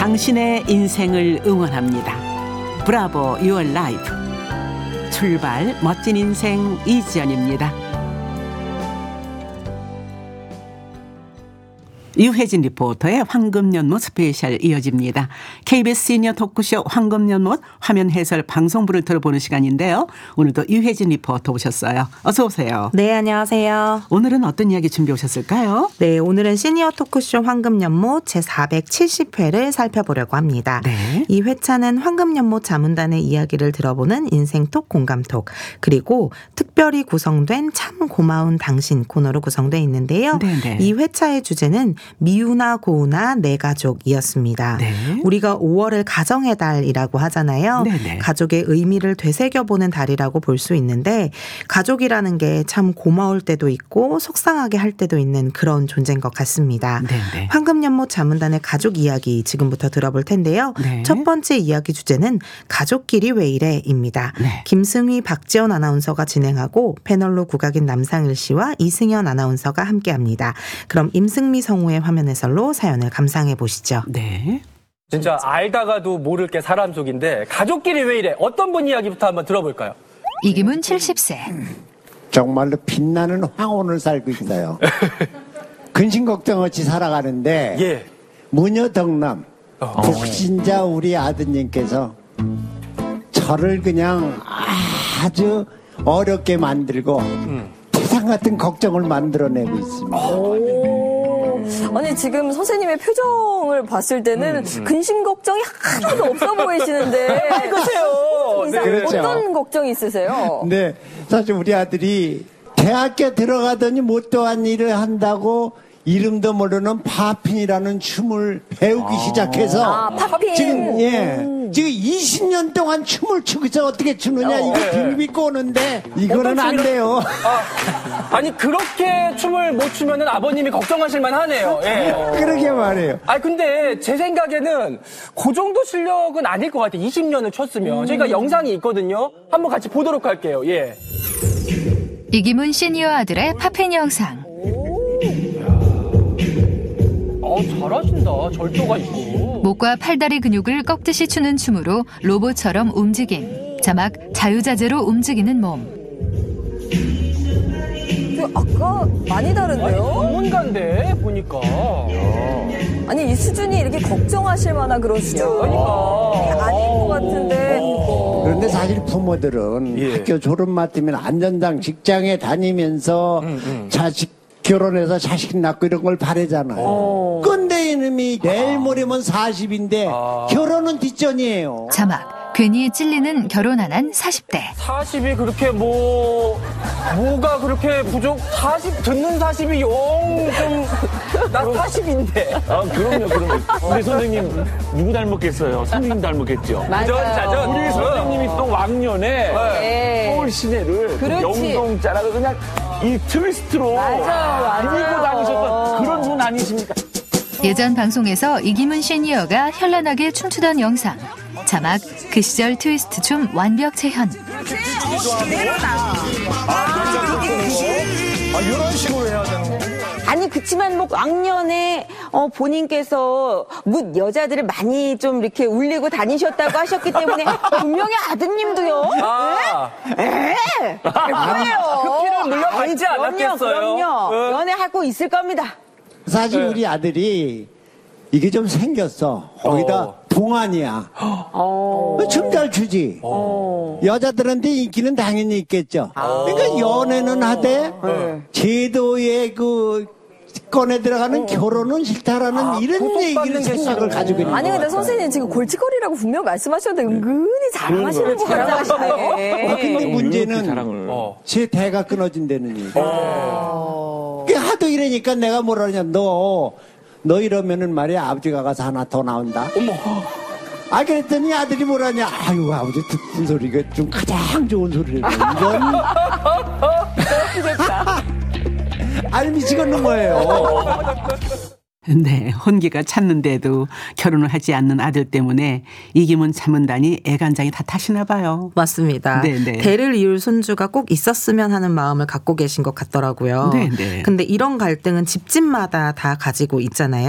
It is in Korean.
당신의 인생을 응원합니다. 브라보 Your Life. 출발 멋진 인생 이지연입니다. 유혜진 리포터의 황금연못 스페셜 이어집니다. KBS 시니어 토크쇼 황금연못 화면 해설 방송부를 들어보는 시간인데요. 오늘도 유혜진 리포터 오셨어요. 어서 오세요. 네, 안녕하세요. 오늘은 어떤 이야기 준비해 오셨을까요? 네, 오늘은 시니어 토크쇼 황금연못 제470회를 살펴보려고 합니다. 네. 이 회차는 황금연못 자문단의 이야기를 들어보는 인생톡 공감톡, 그리고 특별히 구성된 참 고마운 당신 코너로 구성되어 있는데요. 네네. 이 회차의 주제는 미우나 고우나 내 가족이었습니다. 네. 우리가 5월을 가정의 달이라고 하잖아요. 네네. 가족의 의미를 되새겨보는 달이라고 볼 수 있는데, 가족이라는 게 참 고마울 때도 있고 속상하게 할 때도 있는 그런 존재인 것 같습니다. 네네. 황금연못 자문단의 가족 이야기 지금부터 들어볼 텐데요. 네. 첫 번째 이야기 주제는 가족끼리 왜 이래입니다. 네. 김승휘, 박지연 아나운서가 진행하고 패널로 국악인 남상일 씨와 이승연 아나운서가 함께합니다. 그럼 임승미 성우의 화면 해설로 사연을 감상해 보시죠. 네. 진짜 알다가도 모를 게 사람 속인데 가족끼리 왜 이래? 어떤 분 이야기부터 한번 들어볼까요? 이기문 70세. 정말로 빛나는 황혼을 살고 있어요. 근심 걱정 없이 살아가는데 예. 무녀덕남 독신자 우리 아드님께서 저를 그냥 아주 어렵게 만들고 태산 같은 걱정을 만들어내고 있습니다. 아니 지금 선생님의 표정을 봤을 때는 근심 걱정이 하나도 없어 보이시는데 그러세요. 네. 그렇죠. 어떤 걱정이 있으세요? 근데 사실 우리 아들이 대학교 들어가더니 못다한 일을 한다고 이름도 모르는 팝핀이라는 춤을 배우기 시작해서 아, 팝핀. 지금 20년 동안 춤을 추고 있어. 어떻게 추느냐 이거 비밀이 꼬는데 이거는 안 돼요. 아니 그렇게 춤을 못 추면은 아버님이 걱정하실 만하네요. 예. 그러게 말해요. 아 근데 제 생각에는 그 정도 실력은 아닐 것 같아요. 20년을 췄으면 저희가 영상이 있거든요. 한번 같이 보도록 할게요. 예. 이기문 시니어 아들의 팝팬 영상. 잘하신다. 절도가 있고. 목과 팔다리 근육을 꺾듯이 추는 춤으로 로봇처럼 움직임. 자막 자유자재로 움직이는 몸. 아까 많이 다른데요? 전문가인데 보니까. 아니 이 수준이 이렇게 걱정하실 만한 그런 수준이 아닌 것 같은데. 그런데 사실 부모들은 학교 졸업 맡으면 안전장 직장에 다니면서 자식 결혼해서 자식 낳고 이런 걸 바라잖아요. 근데 이놈이 내일 모레면 40인데 결혼은 뒷전이에요. 자막 괜히 찔리는 결혼 안 한 40대. 40이 그렇게 뭐가 그렇게 부족? 40 듣는 40이 나 40인데. 아, 그럼요. 우리 선생님 누구 닮았겠어요? 선생님 닮았겠죠? 자전. 우리 선생님이 또 왕년에 서울 시내를 영동자락을 그냥 이 트위스트로 밀고 다니셨던 그런 분 아니십니까? 예전 방송에서 이기문 시니어가 현란하게 춤추던 영상. 자막 그 시절 트위스트 춤 완벽 재현. 이런 식으로 해야 되는 거. 아니 그치만 뭐 왕년에 본인께서 묻 여자들을 많이 좀 이렇게 울리고 다니셨다고 하셨기 때문에 분명히 아드님도요. 뭐예요? 그 피를 물려받지 않았겠어요? 그럼요. 연애하고 있을 겁니다. 사실 우리 아들이 이게 좀 생겼어. 거기다 동안이야. 춤 잘 추지. 여자들한테 인기는 당연히 있겠죠. 그러니까 연애는 하되 제도의 그 건에 들어가는 결혼은 싫다라는 이런 얘기를 생각을 가지고 있는 아니 것 근데 같아요. 선생님 지금 골칫거리라고 분명 말씀하셨는데 은근히 자랑하시는 것 같아요. 근데 문제는 자랑을. 제 대가 끊어진다는 얘기. 하도 이러니까 내가 뭐라 그러냐. 너 이러면은 말이야 아버지가 가서 하나 더 나온다. 그랬더니 아들이 뭐라냐. 아유 아버지 듣는 소리가 좀 가장 좋은 소리를 이런. 아니 미치겠는 거예요. 네, 혼기가 찼는데도 결혼을 하지 않는 아들 때문에 이기문 자문단이 애간장이 다 타시나 봐요. 맞습니다. 네네. 대를 이을 손주가 꼭 있었으면 하는 마음을 갖고 계신 것 같더라고요. 네네. 근데 이런 갈등은 집집마다 다 가지고 있잖아요.